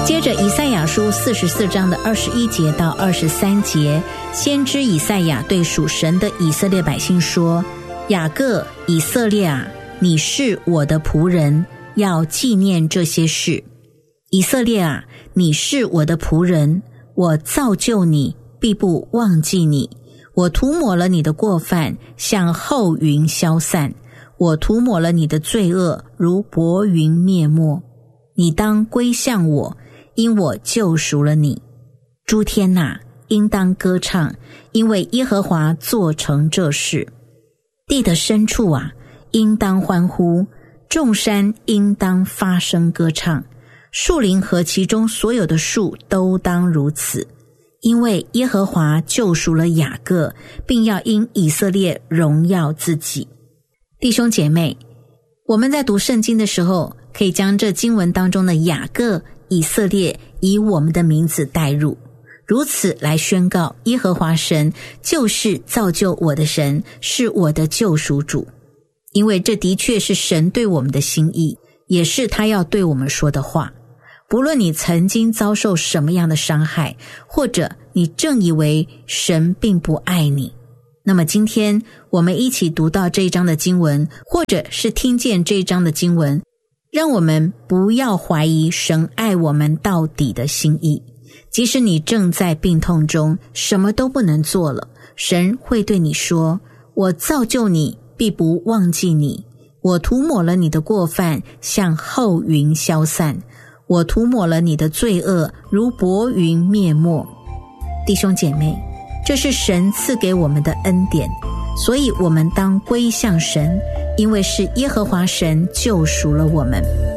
接着以赛亚书44章的21节到23节，先知以赛亚对属神的以色列百姓说：雅各，以色列啊，你是我的仆人，要纪念这些事。以色列啊，你是我的仆人，我造就你，必不忘记你。我涂抹了你的过犯，像后云消散；我涂抹了你的罪恶，如薄云灭没。你当归向我，因我救赎了你。诸天哪，应当歌唱，因为耶和华做成这事。地的深处啊，应当欢呼，众山应当发声歌唱，树林和其中所有的树都当如此。因为耶和华救赎了雅各，并要因以色列荣耀自己。弟兄姐妹，我们在读圣经的时候，可以将这经文当中的雅各、以色列以我们的名字带入，如此来宣告耶和华神就是造就我的神，是我的救赎主。因为这的确是神对我们的心意，也是他要对我们说的话。不论你曾经遭受什么样的伤害，或者你正以为神并不爱你，那么今天我们一起读到这一章的经文，或者是听见这一章的经文，让我们不要怀疑神爱我们到底的心意。即使你正在病痛中，什么都不能做了，神会对你说：我造就你，必不忘记你。我涂抹了你的过犯，像后云消散；我涂抹了你的罪恶，如薄云灭没。弟兄姐妹，这是神赐给我们的恩典，所以我们当归向神，因为是耶和华神救赎了我们。